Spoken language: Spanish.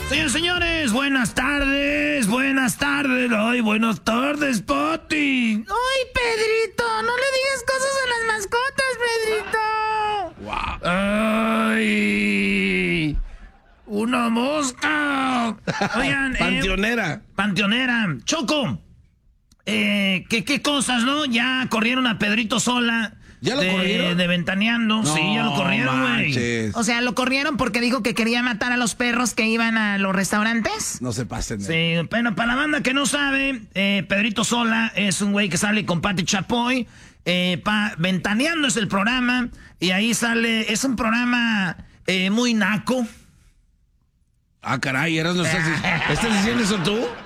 Señores, señores, buenas tardes, ay, buenas tardes, Pati. Ay, Pedrito, no le digas cosas a las mascotas, Pedrito. Wow. Ay, una mosca. Oigan, Panteonera. Choco, ¿qué cosas, no? Ya corrieron a Pedrito Sola. ¿Ya lo corrieron? De Ventaneando, no, sí, ya lo corrieron, güey. O sea, ¿lo corrieron porque dijo que quería matar a los perros que iban a los restaurantes? No se pasen. Sí, bueno, para la banda que no sabe, Pedrito Sola es un güey que sale con Pati Chapoy. Ventaneando es el programa. Y ahí sale, es un programa muy naco. Ah, caray, ¿estás diciendo eso tú?